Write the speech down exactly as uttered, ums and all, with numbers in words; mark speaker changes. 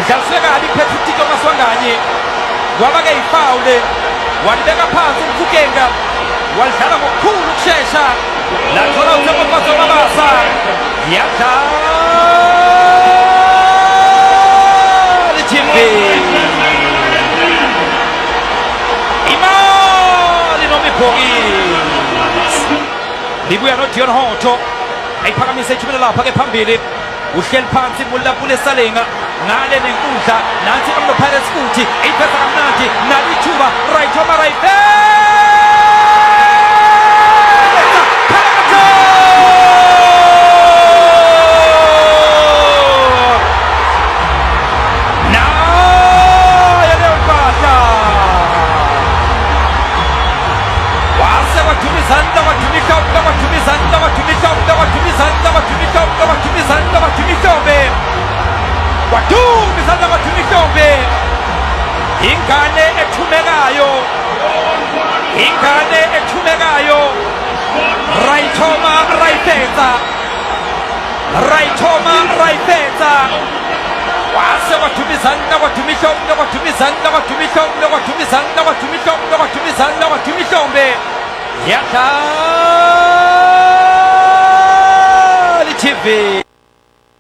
Speaker 1: udlaliswe kabi phethu uTito Maswanganye wabake ifoul walibeka phansi uMfukenga walidlala ngokukhulu ukushesha lathola uThembafatshe Mabasa yadlala Jimmy imali noma ibhokisi libuya noDion Hotho ayiphakamise ijubile lapha ke phambili uhleli phansi Mulapule Salenga ngale nenkundla nansi Orlando Pirates futhi ayiphetha kamnandi nalithuba right over right ingane ethumekayo ingane ethumekayo Rayithoma Rayiphetsa Rayithoma Rayiphetsa wase wathumizana wathumihlobo wathumizana wathumihlobo wathumizana wathumihlobo wathumizana wathumihlobo yadlala T V.